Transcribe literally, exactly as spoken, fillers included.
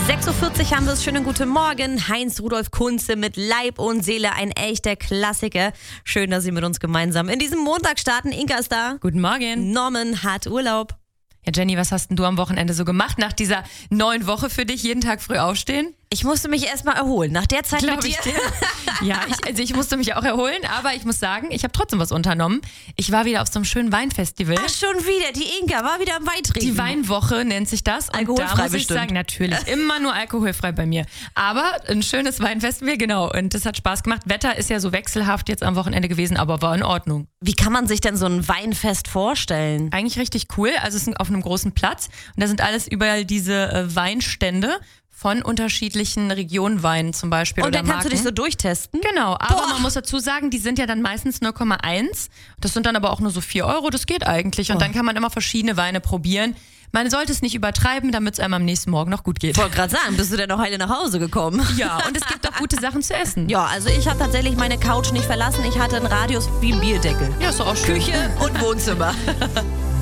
sechs Uhr vierzig haben wir es. Schönen guten Morgen. Heinz-Rudolf Kunze mit Leib und Seele. Ein echter Klassiker. Schön, dass Sie mit uns gemeinsam in diesem Montag starten. Inka ist da. Guten Morgen. Norman hat Urlaub. Ja, Jenny, was hast denn du am Wochenende so gemacht nach dieser neuen Woche für dich? Jeden Tag früh aufstehen? Ich musste mich erstmal erholen. Nach der Zeit Glaub mit dir. ich dir. Ja, ich, also ich musste mich auch erholen, aber ich muss sagen, ich habe trotzdem was unternommen. Ich war wieder auf so einem schönen Weinfestival. Ach, schon wieder. Die Inka war wieder am Wein trinken. Die Weinwoche nennt sich das. Und Alkoholfrei da muss ich bestimmt. sagen, natürlich, immer nur alkoholfrei bei mir. Aber ein schönes Weinfestival, genau. Und das hat Spaß gemacht. Wetter ist ja so wechselhaft jetzt am Wochenende gewesen, aber war in Ordnung. Wie kann man sich denn so ein Weinfest vorstellen? Eigentlich richtig cool. Also es ist auf einem großen Platz und da sind alles überall diese äh, Weinstände von unterschiedlichen Regionenweinen zum Beispiel. Und oder dann kannst Marken. du dich so durchtesten? Genau, aber Boah. man muss dazu sagen, die sind ja dann meistens null Komma eins. Das sind dann aber auch nur so vier Euro, das geht eigentlich. Und Oh. dann kann man immer verschiedene Weine probieren. Man sollte es nicht übertreiben, damit es einem am nächsten Morgen noch gut geht. Ich wollte gerade sagen, bist du denn noch heile nach Hause gekommen? Ja, und es gibt auch gute Sachen zu essen. Ja, also ich habe tatsächlich meine Couch nicht verlassen. Ich hatte einen Radius wie ein Bierdeckel. Ja, ist doch auch schön. Küche und Wohnzimmer.